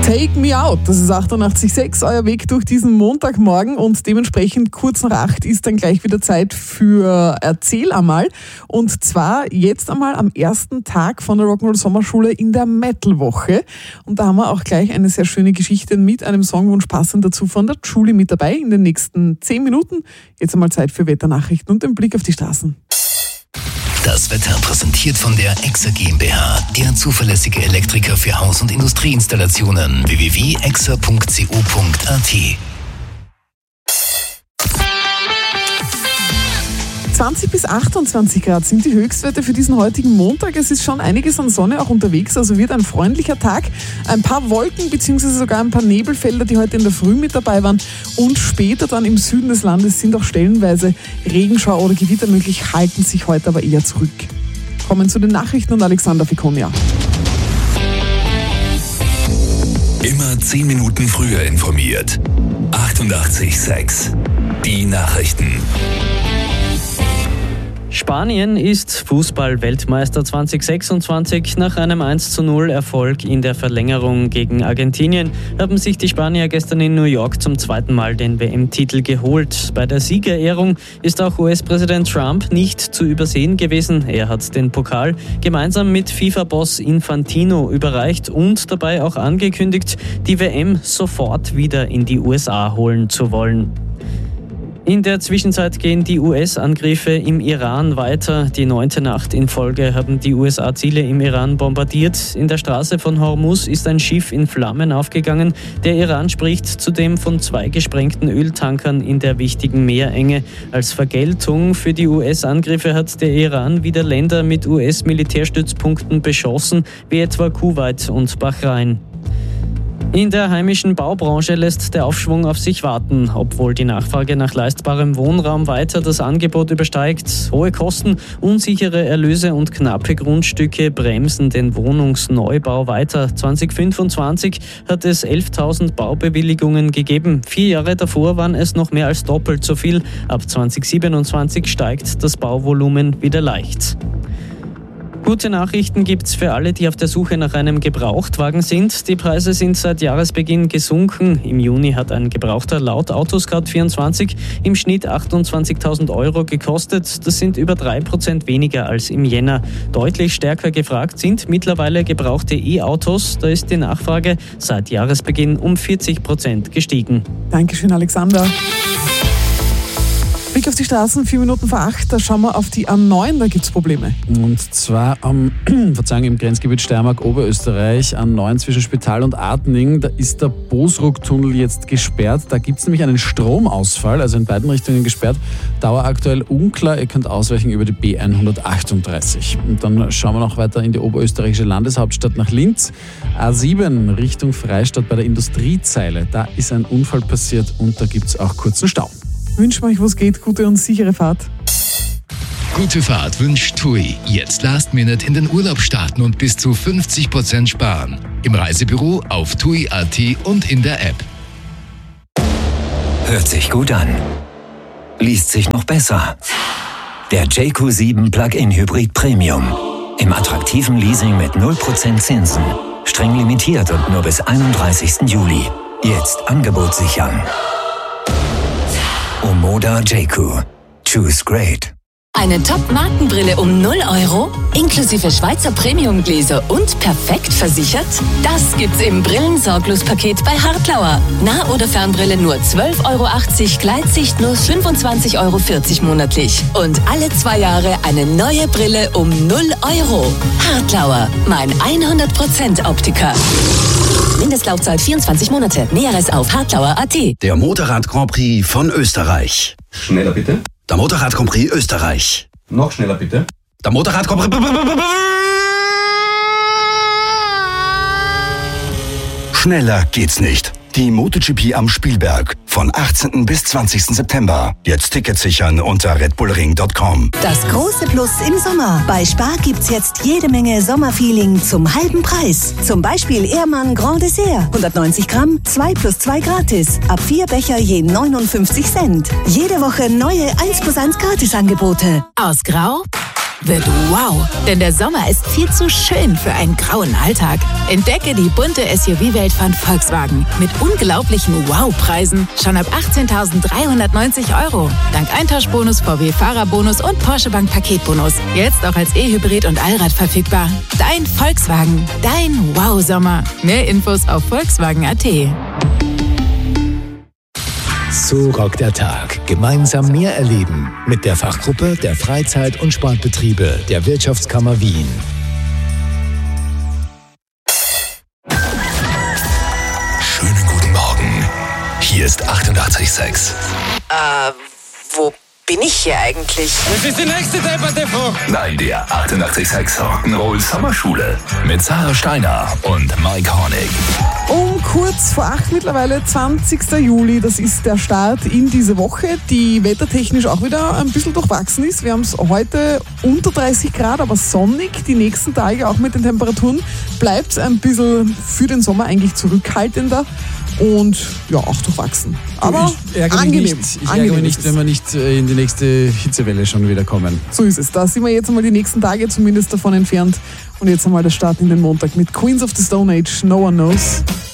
Take Me Out, das ist 88,6, euer Weg durch diesen Montagmorgen und dementsprechend kurz nach 8 ist dann gleich wieder Zeit für Erzähl einmal. Und zwar jetzt einmal am ersten Tag von der Rock'n'Roll Sommerschule in der Metal-Woche. Und da haben wir auch gleich eine sehr schöne Geschichte mit einem Songwunsch passend dazu von der Julie mit dabei in den nächsten 10 Minuten. Jetzt einmal Zeit für Wetternachrichten und den Blick auf die Straßen. Das Wetter präsentiert von der EXA GmbH, der zuverlässige Elektriker für Haus- und Industrieinstallationen. www.exa.co.at 20 bis 28 Grad sind die Höchstwerte für diesen heutigen Montag. Es ist schon einiges an Sonne auch unterwegs, also wird ein freundlicher Tag. Ein paar Wolken bzw. sogar ein paar Nebelfelder, die heute in der Früh mit dabei waren. Und später dann im Süden des Landes sind auch stellenweise Regenschauer oder Gewitter möglich, halten sich heute aber eher zurück. Kommen zu den Nachrichten und Alexander Fikonia. Immer 10 Minuten früher informiert. 88,6. Die Nachrichten. Spanien ist Fußball-Weltmeister 2026. Nach einem 1:0 Erfolg in der Verlängerung gegen Argentinien haben sich die Spanier gestern in New York zum zweiten Mal den WM-Titel geholt. Bei der Siegerehrung ist auch US-Präsident Trump nicht zu übersehen gewesen. Er hat den Pokal gemeinsam mit FIFA-Boss Infantino überreicht und dabei auch angekündigt, die WM sofort wieder in die USA holen zu wollen. In der Zwischenzeit gehen die US-Angriffe im Iran weiter. Die 9. Nacht in Folge haben die USA Ziele im Iran bombardiert. In der Straße von Hormuz ist ein Schiff in Flammen aufgegangen. Der Iran spricht zudem von 2 gesprengten Öltankern in der wichtigen Meerenge. Als Vergeltung für die US-Angriffe hat der Iran wieder Länder mit US-Militärstützpunkten beschossen, wie etwa Kuwait und Bahrain. In der heimischen Baubranche lässt der Aufschwung auf sich warten, obwohl die Nachfrage nach leistbarem Wohnraum weiter das Angebot übersteigt. Hohe Kosten, unsichere Erlöse und knappe Grundstücke bremsen den Wohnungsneubau weiter. 2025 hat es 11.000 Baubewilligungen gegeben. 4 Jahre davor waren es noch mehr als doppelt so viel. Ab 2027 steigt das Bauvolumen wieder leicht. Gute Nachrichten gibt's für alle, die auf der Suche nach einem Gebrauchtwagen sind. Die Preise sind seit Jahresbeginn gesunken. Im Juni hat ein Gebrauchter laut Autoscout24 im Schnitt 28.000 € gekostet. Das sind über 3% weniger als im Jänner. Deutlich stärker gefragt sind mittlerweile gebrauchte E-Autos. Da ist die Nachfrage seit Jahresbeginn um 40% gestiegen. Dankeschön, Alexander. Blick auf die Straßen, 4 Minuten vor 8, da schauen wir auf die A9, da gibt es Probleme. Und zwar im Grenzgebiet Steiermark-Oberösterreich, A9 zwischen Spital und Artning, da ist der Bosruck-Tunnel jetzt gesperrt. Da gibt es nämlich einen Stromausfall, also in beiden Richtungen gesperrt. Dauer aktuell unklar, ihr könnt ausweichen über die B138. Und dann schauen wir noch weiter in die oberösterreichische Landeshauptstadt nach Linz. A7 Richtung Freistadt bei der Industriezeile, da ist ein Unfall passiert und da gibt es auch kurzen Stau. Wünschen wir euch, wo es geht, gute und sichere Fahrt. Gute Fahrt wünscht TUI. Jetzt Last Minute in den Urlaub starten und bis zu 50% sparen. Im Reisebüro, auf TUI.at und in der App. Hört sich gut an. Liest sich noch besser. Der JQ7 Plug-in Hybrid Premium. Im attraktiven Leasing mit 0% Zinsen. Streng limitiert und nur bis 31. Juli. Jetzt Angebot sichern. Omoda JQ. Choose great. Eine Top-Markenbrille um 0 €, inklusive Schweizer Premiumgläser und perfekt versichert? Das gibt's im Brillensorglos-Paket bei Hartlauer. Nah- oder Fernbrille nur 12,80 €, Gleitsicht nur 25,40 € monatlich. Und alle 2 Jahre eine neue Brille um 0 €. Hartlauer, mein 100% Optiker. Mindestlaufzeit 24 Monate. Näheres auf hartlauer.at. Der Motorrad Grand Prix von Österreich. Schneller bitte. Der Motorrad Grand Prix Österreich. Noch schneller bitte. Der Motorrad Grand Prix. Schneller geht's nicht. Die MotoGP am Spielberg von 18. bis 20. September. Jetzt Tickets sichern unter redbullring.com. Das große Plus im Sommer. Bei Spar gibt's jetzt jede Menge Sommerfeeling zum halben Preis. Zum Beispiel Ehrmann Grand Dessert. 190 Gramm, 2 + 2 gratis. Ab 4 Becher je 59 Cent. Jede Woche neue 1 + 1 Gratisangebote. Aus Grau wird wow. Denn der Sommer ist viel zu schön für einen grauen Alltag. Entdecke die bunte SUV-Welt von Volkswagen. Mit unglaublichen Wow-Preisen. Schon ab 18.390 €. Dank Eintauschbonus, VW-Fahrerbonus und Porsche Bank Paketbonus. Jetzt auch als E-Hybrid und Allrad verfügbar. Dein Volkswagen. Dein Wow-Sommer. Mehr Infos auf Volkswagen.at. So rockt der Tag. Gemeinsam mehr erleben mit der Fachgruppe der Freizeit- und Sportbetriebe der Wirtschaftskammer Wien. Schönen guten Morgen. Hier ist 88,6. Wo bin ich hier eigentlich? Das ist die nächste Debatte, Frau. Nein, der 88,6 Rock'n'Roll Sommerschule mit Sarah Steiner und Mike Hornig. Um kurz vor 8 mittlerweile, 20. Juli, das ist der Start in diese Woche, die wettertechnisch auch wieder ein bisschen durchwachsen ist. Wir haben es heute unter 30 Grad, aber sonnig. Die nächsten Tage auch mit den Temperaturen bleibt es ein bisschen für den Sommer eigentlich zurückhaltender und ja, auch durchwachsen. Aber ich ärgere angenehm. Ich ärgere mich nicht, wenn wir nicht in die nächste Hitzewelle schon wieder kommen. So ist es. Da sind wir jetzt einmal die nächsten Tage zumindest davon entfernt. Und jetzt einmal der Start in den Montag mit Queens of the Stone Age, No One Knows.